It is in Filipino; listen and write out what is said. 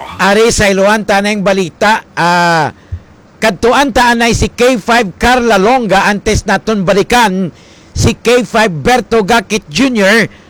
Ari sa iluan tanang balita, kadtuan taanay si K5 Carla Longa antes naton balikan si K5 Berto Gakit Jr.